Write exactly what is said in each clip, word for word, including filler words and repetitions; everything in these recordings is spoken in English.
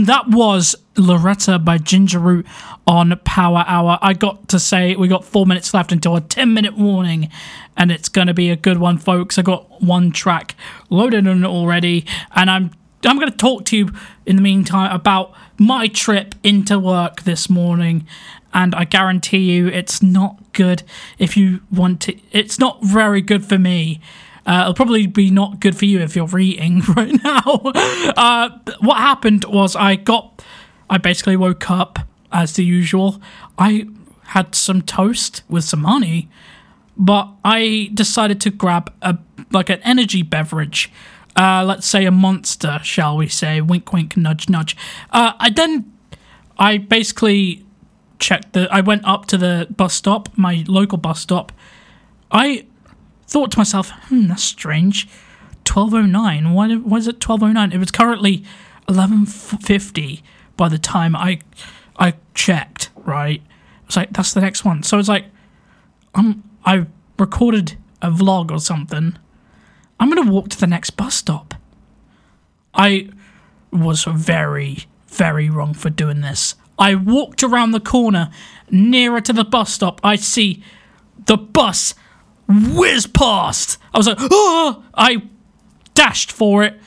and that was Loretta by Ginger Root on Power Hour. I got to say, we got four minutes left until a ten minute warning, and it's going to be a good one, folks. I got one track loaded in already, and I'm I'm going to talk to you in the meantime about my trip into work this morning, and I guarantee you it's not good if you want to. It's not very good for me. Uh, it'll probably be not good for you if you're eating right now. Uh, what happened was I got, I basically woke up as the usual. I had some toast with some honey, but I decided to grab a like an energy beverage. Uh, let's say a Monster, shall we say? Wink, wink, nudge, nudge. Uh, I then, I basically checked the. I went up to the bus stop, my local bus stop. I thought to myself, hmm, that's strange. twelve oh nine. Why, why is it twelve oh nine? It was currently eleven fifty by the time I I checked, right? I was like, that's the next one. So it's like, um, I recorded a vlog or something. I'm going to walk to the next bus stop. I was very, very wrong for doing this. I walked around the corner, nearer to the bus stop. I see the bus whiz past. I was like, oh! I dashed for it.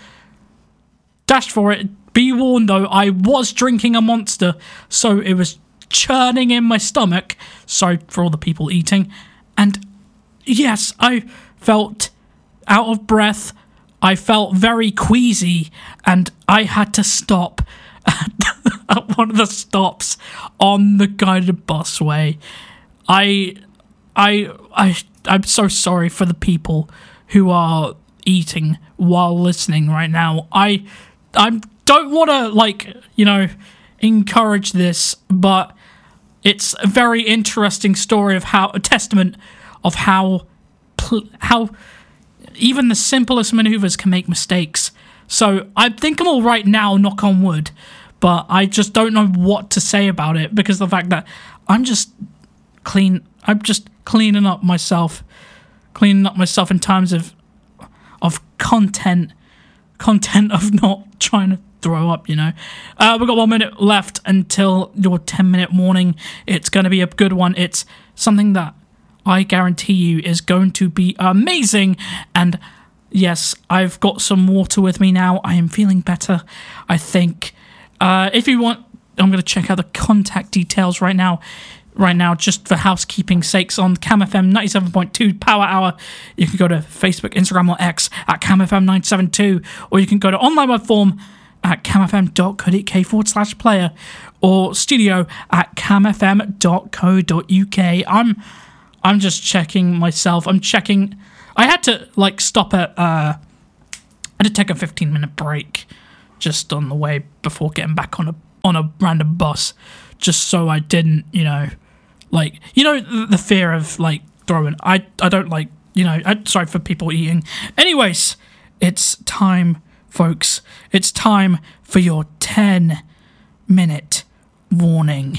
Dashed for it. Be warned, though, I was drinking a Monster, so it was churning in my stomach. Sorry for all the people eating. And yes, I felt out of breath. I felt very queasy, and I had to stop at, at one of the stops on the guided busway. I, I, I, I'm so sorry for the people who are eating while listening right now. I, I don't want to like you know encourage this, but it's a very interesting story of how a testament of how pl- how. Even the simplest maneuvers can make mistakes. So I think I'm all right now, knock on wood, but I just don't know what to say about it because of the fact that I'm just clean. I'm just cleaning up myself, cleaning up myself in terms of of content, content of not trying to throw up. You know, uh, we've got one minute left until your ten minute warning. It's going to be a good one. It's something that I guarantee you is going to be amazing. And yes, I've got some water with me now. I am feeling better, I think. Uh, if you want, I'm going to check out the contact details right now. Right now, just for housekeeping sakes, on Cam F M ninety-seven point two Power Hour. You can go to Facebook, Instagram, or X at Cam F M nine seven two, or you can go to online web form at camfm.co.uk forward slash player, or studio at camfm.co.uk. I'm I'm just checking myself. I'm checking. I had to like stop at. Uh, I had to take a fifteen minute break, just on the way before getting back on a on a random bus, just so I didn't, you know, like you know the, the fear of like throwing. I I don't like you know. I, sorry for people eating. Anyways, it's time, folks. It's time for your ten minute warning.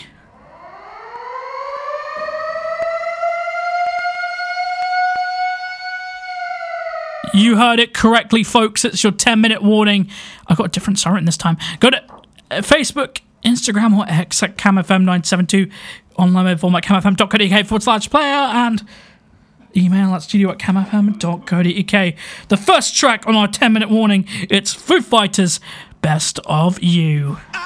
You heard it correctly, folks. It's your ten minute warning. I got a different siren this time. Go to Facebook, Instagram, or X at Cam F M nine seven two, online web form at camfm.co.uk forward slash player, and email at studio at camfm.co.uk. The first track on our ten minute warning, it's Foo Fighters' Best of You.